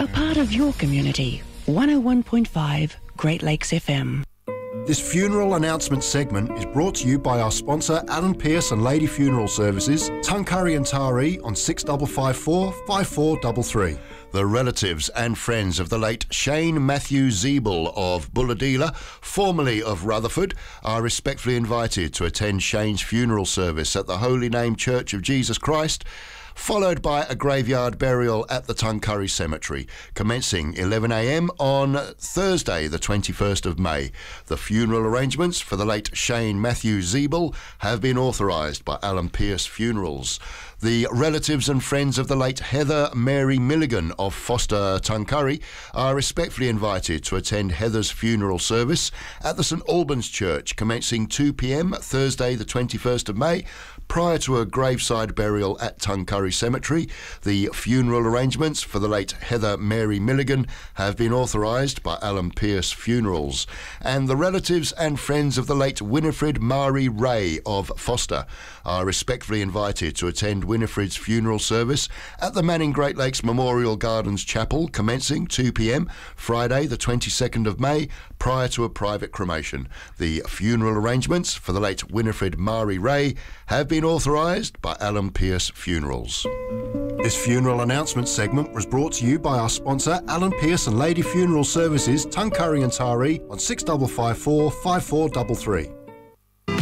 A part of your community. 101.5 Great Lakes FM. This funeral announcement segment is brought to you by our sponsor Alan Pearce and Lady Funeral Services, Tuncurry and Taree on 6554 5433. The relatives and friends of the late Shane Matthew Zeeble of Bulladila, formerly of Rutherford, are respectfully invited to attend Shane's funeral service at the Holy Name Church of Jesus Christ, followed by a graveyard burial at the Tuncurry Cemetery, commencing 11 a.m. on Thursday, the 21st of May. The funeral arrangements for the late Shane Matthew Zeeble have been authorised by Alan Pearce Funerals. The relatives and friends of the late Heather Mary Milligan of Foster, Tuncurry, are respectfully invited to attend Heather's funeral service at the St Albans Church, commencing 2 p.m. Thursday, the 21st of May, prior to a graveside burial at Tuncurry Cemetery. The funeral arrangements for the late Heather Mary Milligan have been authorised by Alan Pearce Funerals. And the relatives and friends of the late Winifred Mari Ray of Foster are respectfully invited to attend Winifred's funeral service at the Manning Great Lakes Memorial Gardens Chapel, commencing 2 p.m. Friday the 22nd of May, prior to a private cremation. The funeral arrangements for the late Winifred Mari Ray have been authorised by Alan Pearce Funerals. This funeral announcement segment was brought to you by our sponsor Alan Pearce and Lady Funeral Services, Tuncurry and Taree on 6554 5433.